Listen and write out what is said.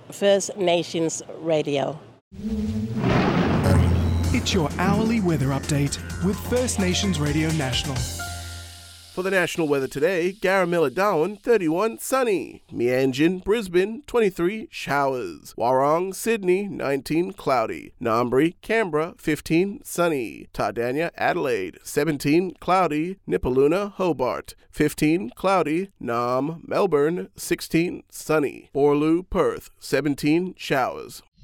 First Nations Radio. It's your hourly weather update with First Nations Radio National. For the national weather today, Garamilla Darwin, 31, sunny. Meanjin, Brisbane, 23, showers. Warrong, Sydney, 19, cloudy. Ngambri, Canberra, 15, sunny. Tardania, Adelaide, 17, cloudy. Nipaluna, Hobart, 15, cloudy. Nam, Melbourne, 16, sunny. Borlu, Perth, 17, showers.